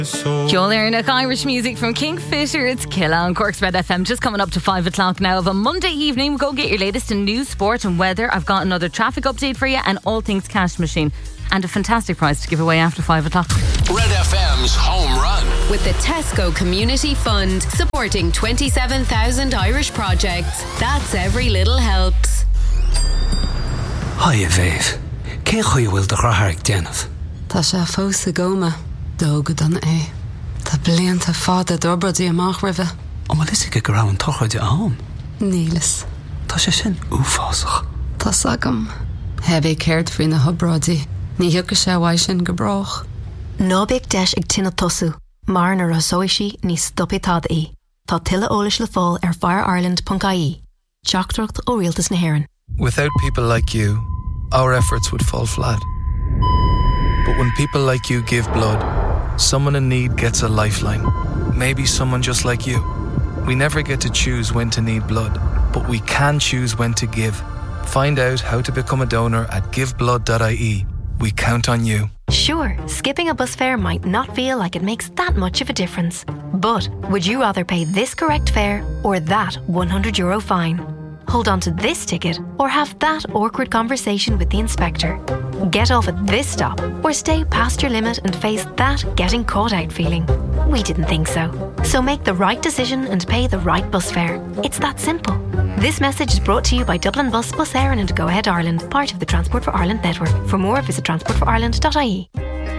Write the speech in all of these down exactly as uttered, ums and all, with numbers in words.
You'll learn Irish music from Kingfisher. It's Killa on Cork's Red F M. Just coming up to five o'clock now of a Monday evening. Go get your latest in news, sport and weather. I've got another traffic update for you and all things cash machine. And a fantastic prize to give away after five o'clock. Red F M's Home Run. With the Tesco Community Fund, supporting twenty-seven thousand Irish projects. That's every little helps. Hiya, Viv. Cén chuí bhfuil do chrathraigh déanamh? Tá sé fós a goma. Dógad an é. Tá blianta fada d'orbradí amach ribhe. Ó má is go raibh an tochraide am. Nílas. Tá sé sin uafásach. Tá sagam. Heb é céirt faoin na hobrádí. Ní hiúca sé bhaid sin go brach. Nóbéag deis ag tinna tosú. Mar na rasóisi ní stopitad í. Tá tilla ólis le fáil ar fire ireland dot I E. Teachtacht ó Rialtas na Héireann. Without people like you, our efforts would fall flat. But when people like you give blood, someone in need gets a lifeline. Maybe someone just like you. We never get to choose when to need blood, but we can choose when to give. Find out how to become a donor at give blood dot I E. We count on you. Sure, skipping a bus fare might not feel like it makes that much of a difference. But would you rather pay this correct fare or that one hundred euro fine? Hold on to this ticket or have that awkward conversation with the inspector? Get off at this stop or stay past your limit and face that getting caught out feeling? We didn't think so. So make the right decision and pay the right bus fare. It's that simple. This message is brought to you by Dublin Bus, Bus Éireann and Go Ahead Ireland, part of the Transport for Ireland network. For more, visit transport for ireland dot I E.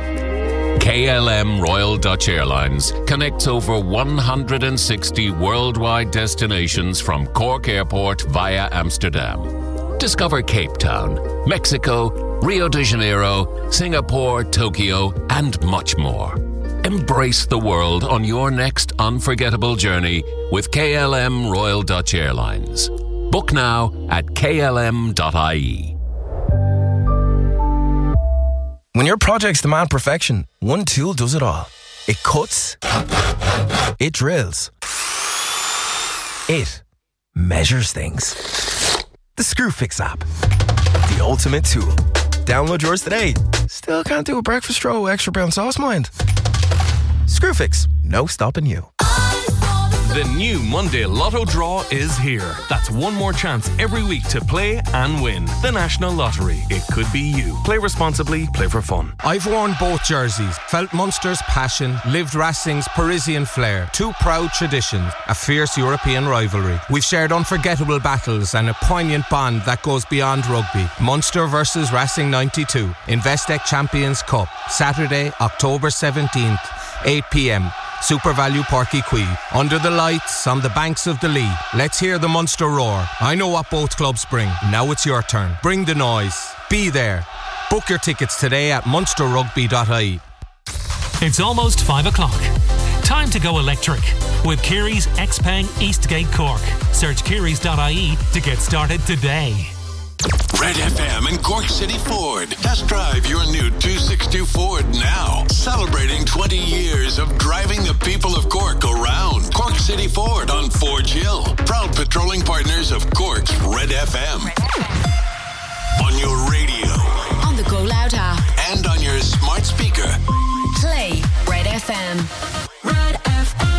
K L M Royal Dutch Airlines connects over one hundred sixty worldwide destinations from Cork Airport via Amsterdam. Discover Cape Town, Mexico, Rio de Janeiro, Singapore, Tokyo, and much more. Embrace the world on your next unforgettable journey with K L M Royal Dutch Airlines. Book now at K L M dot I E. When your projects demand perfection, one tool does it all. It cuts, it drills, it measures things. The Screwfix app, the ultimate tool. Download yours today. Still can't do a breakfast roll with extra brown sauce, mind? Screwfix, no stopping you. The new Monday Lotto draw is here. That's one more chance every week to play and win. The National Lottery. It could be you. Play responsibly, play for fun. I've worn both jerseys, felt Munster's passion, lived Racing's Parisian flair. Two proud traditions, a fierce European rivalry. We've shared unforgettable battles and a poignant bond that goes beyond rugby. Munster versus Racing ninety-two. Investec Champions Cup. Saturday, October seventeenth, eight p.m. Super Value Porky Quay. Under the lights, on the banks of the Lee. Let's hear the Munster roar. I know what both clubs bring. Now it's your turn. Bring the noise. Be there. Book your tickets today at munster rugby dot I E. It's almost five o'clock. Time to go electric with Kerry's Xpeng Eastgate Cork. Search kerrys dot I E to get started today. Red F M and Cork City Ford. Test drive your new two sixty-two Ford now. Celebrating twenty years of driving the people of Cork around. Cork City Ford on Forge Hill. Proud patrolling partners of Cork's Red F M. On your radio. On the Go Loud app. And on your smart speaker. Play Red F M. Red F M.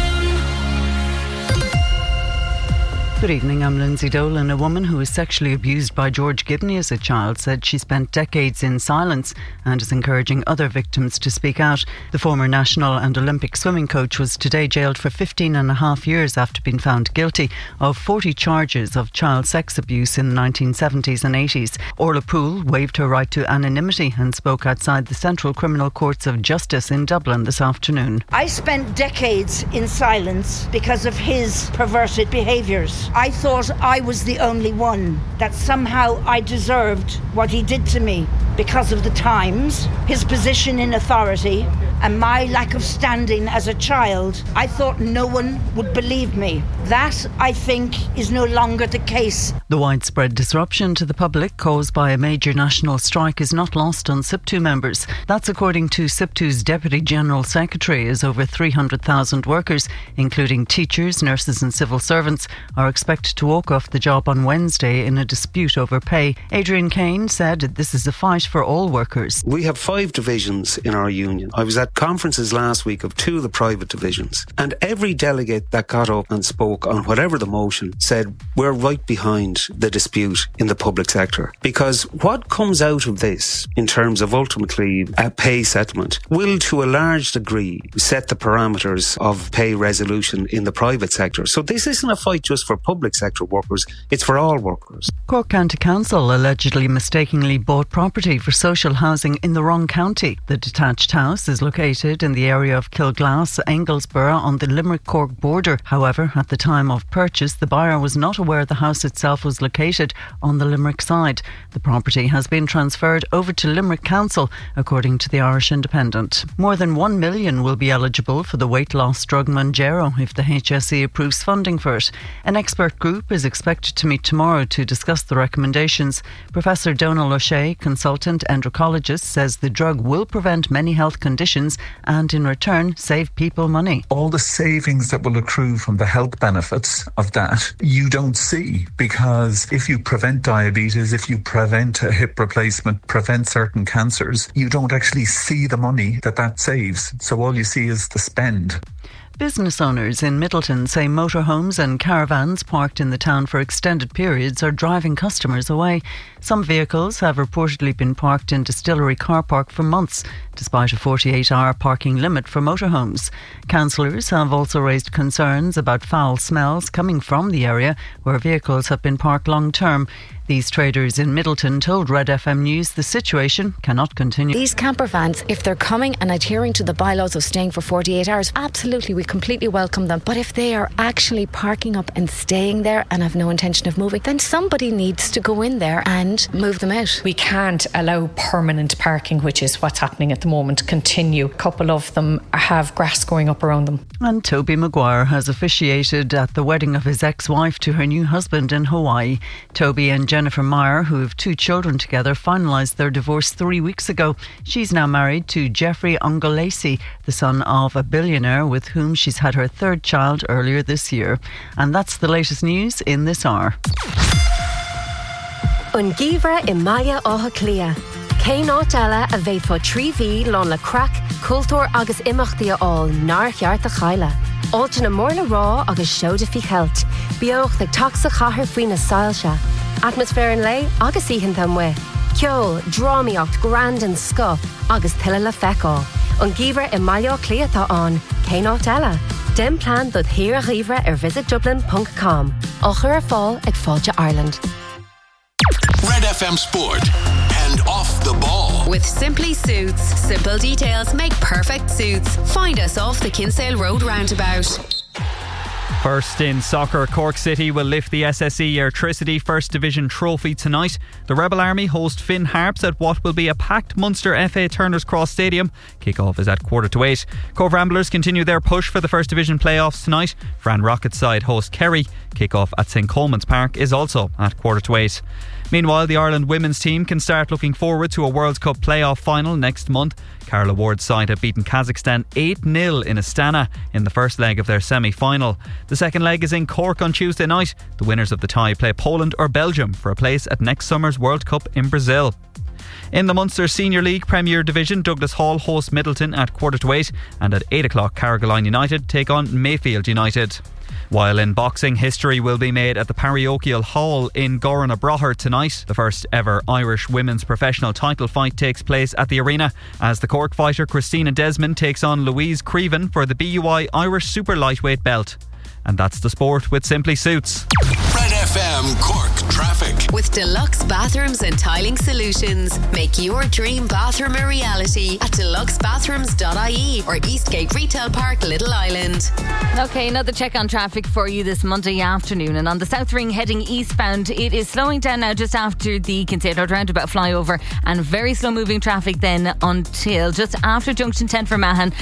Good evening, I'm Lindsay Dolan. A woman who was sexually abused by George Gibney as a child said she spent decades in silence and is encouraging other victims to speak out. The former national and Olympic swimming coach was today jailed for fifteen and a half years after being found guilty of forty charges of child sex abuse in the nineteen seventies and eighties. Orla Poole waived her right to anonymity and spoke outside the Central Criminal Courts of Justice in Dublin this afternoon. I spent decades in silence because of his perverted behaviours. I thought I was the only one, that somehow I deserved what he did to me because of the times, his position in authority, and my lack of standing as a child. I thought no one would believe me. That, I think, is no longer the case. The widespread disruption to the public caused by a major national strike is not lost on SIPTU members. That's according to SIPTU's Deputy General Secretary, as over three hundred thousand workers, including teachers, nurses and civil servants, are expected to walk off the job on Wednesday in a dispute over pay. Adrian Kane said this is a fight for all workers. We have five divisions in our union. I was at conferences last week of two of the private divisions, and every delegate that got up and spoke on whatever the motion said, we're right behind the dispute in the public sector. Because what comes out of this, in terms of ultimately a pay settlement, will to a large degree set the parameters of pay resolution in the private sector. So this isn't a fight just for public sector workers, it's for all workers. Cork County Council allegedly mistakenly bought property for social housing in the wrong county. The detached house is located in the area of Kilglass, Anglesborough on the Limerick-Cork border. However, at the time of purchase, the buyer was not aware the house itself was located on the Limerick side. The property has been transferred over to Limerick Council, according to the Irish Independent. More than one million will be eligible for the weight loss drug Mounjaro if the H S E approves funding for it. An expert group is expected to meet tomorrow to discuss the recommendations. Professor Donal O'Shea, consultant endocrinologist, says the drug will prevent many health conditions and in return save people money. All the savings that will accrue from the health benefits of that you don't see, because if you prevent diabetes, if you prevent a hip replacement, prevent certain cancers, you don't actually see the money that that saves. So all you see is the spend. Business owners in Middleton say motorhomes and caravans parked in the town for extended periods are driving customers away. Some vehicles have reportedly been parked in Distillery car park for months, despite a forty-eight hour parking limit for motorhomes. Councillors have also raised concerns about foul smells coming from the area where vehicles have been parked long term. These traders in Middleton told Red F M News the situation cannot continue. These camper vans, if they're coming and adhering to the bylaws of staying for forty-eight hours, absolutely, we completely welcome them. But if they are actually parking up and staying there and have no intention of moving, then somebody needs to go in there and move them out. We can't allow permanent parking, which is what's happening at the moment, continue. A couple of them have grass going up around them. And Toby Maguire has officiated at the wedding of his ex-wife to her new husband in Hawaii. Toby and Jennifer Meyer, who have two children together, finalised their divorce three weeks ago. She's now married to Jeffrey Ongolesi, the son of a billionaire with whom she's had her third child earlier this year. And that's the latest news in this hour. An gíomhra I maia átha clia. Cé náit eile a bheith fo trí bhí lán le crack, cultúr agus imachtaí all nar cheart a chaile. Áilte na mórla rá agus show de fichelt. Bioch the taxa chahar faoin na sailse. Atmosphere in lei agus íhan tam we. Ceol, drámaíocht, grand and sco agus tuile le feicáil. An gíomhra I maia clia tá an. Cé náit eile. Den plan dod hir a ghíomhra ar visit dublin dot com. Ochar ar fáil ag fáilte Ireland. Red F M Sport and Off the Ball. With Simply Suits. Simple details make perfect suits. Find us off the Kinsale Road roundabout. First in soccer, Cork City will lift the S S E Airtricity First Division trophy tonight. The Rebel Army host Finn Harps at what will be a packed Munster F A Turner's Cross Stadium. Kick-off is at quarter to eight. Cove Ramblers continue their push for the First Division playoffs tonight. Fran Rockets side host Kerry. Kick-off at St Coleman's Park is also at quarter to eight. Meanwhile, the Ireland women's team can start looking forward to a World Cup playoff final next month. Carla Ward's side have beaten Kazakhstan eight nil in Astana in the first leg of their semi-final. The second leg is in Cork on Tuesday night. The winners of the tie play Poland or Belgium for a place at next summer's World Cup in Brazil. In the Munster Senior League Premier Division, Douglas Hall hosts Middleton at quarter to eight, and at eight o'clock Carrigaline United take on Mayfield United. While in boxing, history will be made at the Parochial Hall in Gorranabraher tonight. The first ever Irish women's professional title fight takes place at the arena as the Cork fighter Christina Desmond takes on Louise Creven for the B U I Irish Super Lightweight belt. And that's the sport with Simply Suits. Red F M Cork traffic. With deluxe bathrooms and tiling solutions. Make your dream bathroom a reality at deluxe bathrooms dot I E or Eastgate Retail Park, Little Island. Okay, another check on traffic for you this Monday afternoon. And on the South Ring heading eastbound, it is slowing down now just after the Kinsale Road roundabout flyover, and very slow moving traffic then until just after Junction ten for Mahon.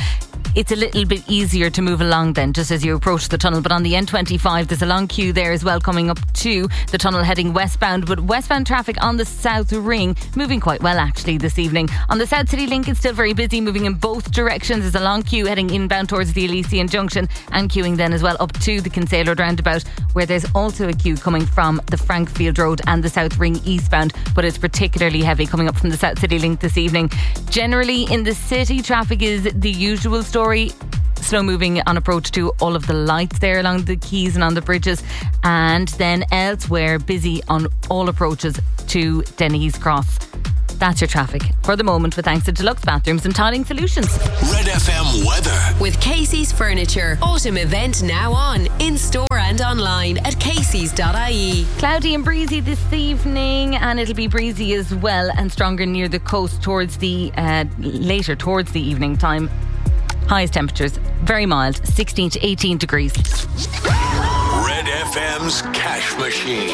it's a little bit easier to move along then, just as you approach the tunnel. But on the N twenty-five, there's a long queue there as well coming up to the tunnel heading westbound. But westbound traffic on the South Ring moving quite well actually this evening. On the South City Link, it's still very busy, moving in both directions. There's a long queue heading inbound towards the Elysian Junction, and queuing then as well up to the Kinsale Road roundabout, where there's also a queue coming from the Frankfield Road and the South Ring eastbound, but it's particularly heavy coming up from the South City Link this evening. Generally in the city, traffic is the usual story. Slow moving on approach to all of the lights there along the quays and on the bridges, and then elsewhere busy on all approaches to Denny's Cross. That's your traffic for the moment, with thanks to Deluxe Bathrooms and Tiling Solutions. Red F M weather with Casey's Furniture. Autumn event now on, in store and online at caseys dot I E. Cloudy and breezy this evening, and it'll be breezy as well and stronger near the coast towards the uh, later towards the evening time. Highest temperatures very mild, sixteen to eighteen degrees. Red F M's Cash Machine.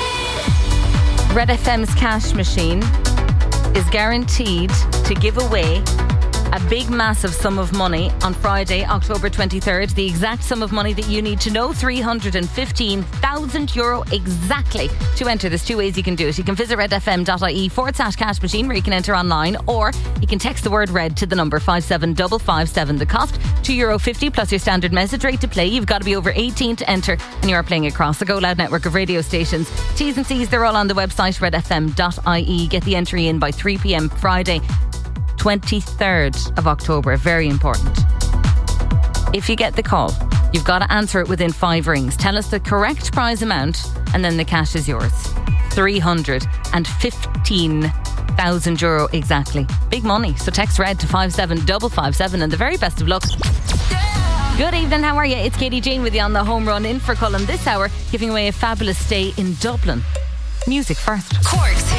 Red F M's Cash Machine is guaranteed to give away a big massive sum of money on Friday, October twenty-third. The exact sum of money that you need to know, three hundred fifteen thousand euro exactly. To enter, there's two ways you can do it. You can visit redfm.ie forward slash cash machine, where you can enter online, or you can text the word red to the number five seven five five seven. The cost, two euro fifty plus your standard message rate to play. You've got to be over eighteen to enter, and you are playing across the Go Loud network of radio stations. T's and C's, they're all on the website redfm dot I E. Get the entry in by three p.m. Friday, twenty-third of October. Very important. If you get the call, you've got to answer it within five rings. Tell us the correct prize amount, and then the cash is yours. three hundred fifteen thousand euro exactly. Big money. So text red to five seven five five seven, and the very best of luck. Good evening, how are you? It's Katie Jane with you on the home run in for Cullen this hour, giving away a fabulous stay in Dublin. Music first. Cork's